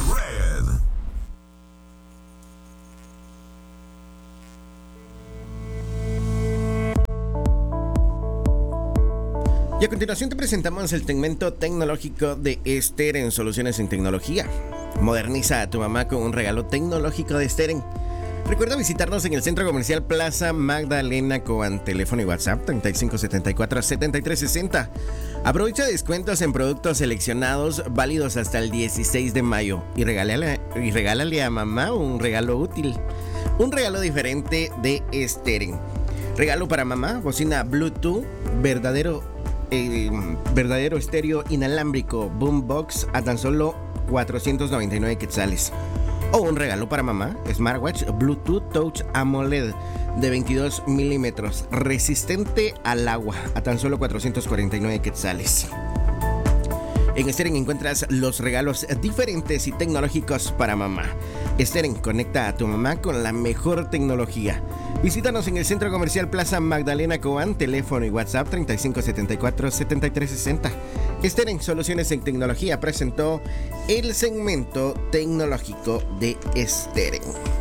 Red. Y a continuación te presentamos el segmento tecnológico de Steren Soluciones en Tecnología. Moderniza a tu mamá con un regalo tecnológico de Steren. Recuerda visitarnos en el Centro Comercial Plaza Magdalena con teléfono y WhatsApp 3574-7360. Aprovecha descuentos en productos seleccionados válidos hasta el 16 de mayo y regálale a mamá un regalo útil, un regalo diferente de Steren. Regalo para mamá, bocina Bluetooth, verdadero estéreo inalámbrico Boombox a tan solo 499 quetzales. O un regalo para mamá, smartwatch Bluetooth Touch AMOLED de 22 milímetros, resistente al agua, a tan solo 449 quetzales. En Steren encuentras los regalos diferentes y tecnológicos para mamá. Steren, conecta a tu mamá con la mejor tecnología. Visítanos en el Centro Comercial Plaza Magdalena Cobán, teléfono y WhatsApp 3574-7360. Steren Soluciones en Tecnología presentó el segmento tecnológico de Steren.